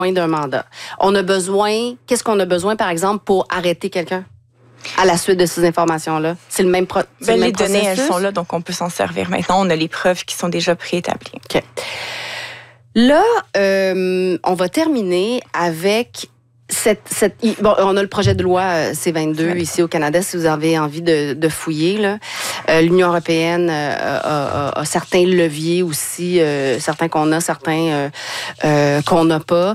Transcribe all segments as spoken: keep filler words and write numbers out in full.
d'un mandat. On a besoin, qu'est-ce qu'on a besoin, par exemple, pour arrêter quelqu'un à la suite de ces informations-là? C'est le même, pro, c'est ben, le même les processus? données, elles sont là, donc on peut s'en servir. Maintenant, on a les preuves qui sont déjà préétablies. OK. Là, euh, on va terminer avec cette, cette... Bon, on a le projet de loi C vingt-deux ici au Canada, si vous avez envie de, de fouiller. Là. Euh, L'Union européenne euh, a, a, a certains leviers aussi, euh, certains qu'on a, certains euh, euh, qu'on n'a pas.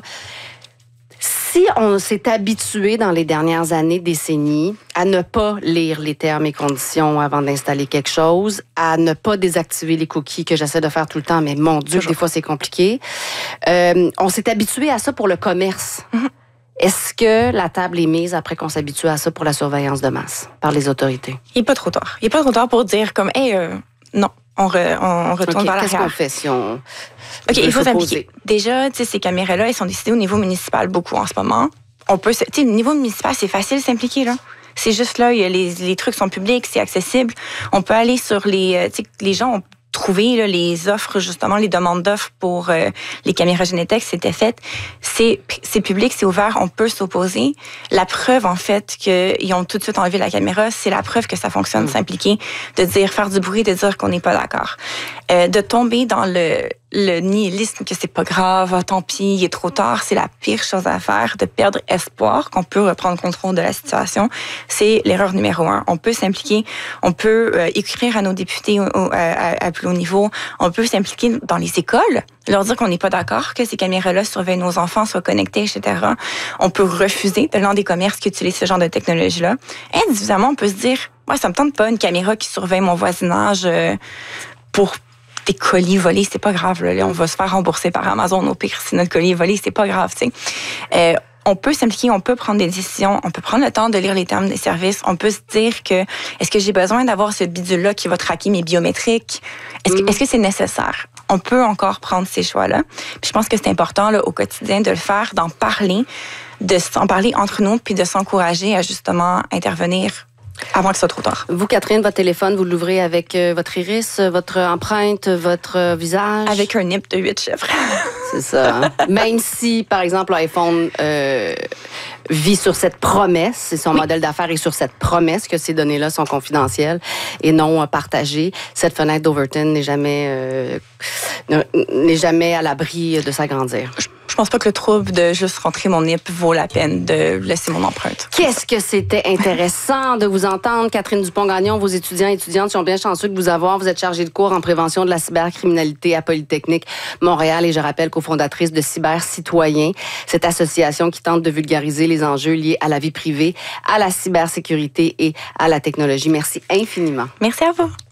Si on s'est habitué dans les dernières années, décennies, à ne pas lire les termes et conditions avant d'installer quelque chose, à ne pas désactiver les cookies que j'essaie de faire tout le temps, mais mon Dieu, Toujours. Des fois c'est compliqué. Euh, on s'est habitué à ça pour le commerce. Mm-hmm. Est-ce que la table est mise après qu'on s'habitue à ça pour la surveillance de masse par les autorités? Il n'est pas trop tard. Il n'est pas trop tard pour dire comme, hey, euh, non. On, re, on retourne okay, vers qu'est-ce qu'on fait si on... OK, il faut s'impliquer. Déjà, tu sais, ces caméras-là, elles sont décidées au niveau municipal beaucoup en ce moment. On peut, tu sais, au niveau municipal, c'est facile de s'impliquer, là. C'est juste là, il y a les, les trucs sont publics, c'est accessible. On peut aller sur les... Tu sais, les gens ont trouvé là, les offres, justement, les demandes d'offres pour euh, les caméras Genetec, c'était fait. C'est, c'est public, c'est ouvert, on peut s'opposer. La preuve, en fait, qu'ils ont tout de suite enlevé la caméra, c'est la preuve que ça fonctionne, mmh. s'impliquer, de dire, faire du bruit, de dire qu'on n'est pas d'accord. Euh, de tomber dans le, le nihilisme, que c'est pas grave, ah, tant pis, il est trop tard, c'est la pire chose à faire, de perdre espoir qu'on peut reprendre contrôle de la situation. C'est l'erreur numéro un. On peut s'impliquer, on peut euh, écrire à nos députés au, au, à, à plus haut niveau, on peut s'impliquer dans les écoles, leur dire qu'on n'est pas d'accord, que ces caméras-là surveillent nos enfants, soient connectés, et cetera. On peut refuser de l'un des commerces qui utilisent ce genre de technologie-là. Individuellement, on peut se dire, ouais, ça me tente pas une caméra qui surveille mon voisinage euh, pour des colis volés, c'est pas grave. Là, on va se faire rembourser par Amazon au pire si notre colis est volé, c'est pas grave. Tu sais. Euh, on peut s'impliquer, on peut prendre des décisions, on peut prendre le temps de lire les termes des services, on peut se dire que est-ce que j'ai besoin d'avoir ce bidule-là qui va traquer mes biométriques? Est-ce que, est-ce que c'est nécessaire? On peut encore prendre ces choix-là. Puis je pense que c'est important là, au quotidien de le faire, d'en parler, de s'en parler entre nous, puis de s'encourager à justement intervenir avant que ce soit trop tard. Vous, Catherine, votre téléphone, vous l'ouvrez avec euh, votre iris, votre empreinte, votre euh, visage? Avec un nip de huit chiffres. C'est ça. Hein? Même si, par exemple, l'iPhone euh, vit sur cette promesse, et son oui. modèle d'affaires est sur cette promesse que ces données-là sont confidentielles et non euh, partagées, cette fenêtre d'Overton n'est jamais, euh, n'est jamais à l'abri de s'agrandir. Je Je pense pas que le trouble de juste rentrer mon nip vaut la peine de laisser mon empreinte. Qu'est-ce que c'était intéressant de vous entendre, Catherine Dupont-Gagnon. Vos étudiants et étudiantes sont bien chanceux de vous avoir. Vous êtes chargée de cours en prévention de la cybercriminalité à Polytechnique Montréal et je rappelle cofondatrice de Cybercitoyens, cette association qui tente de vulgariser les enjeux liés à la vie privée, à la cybersécurité et à la technologie. Merci infiniment. Merci à vous.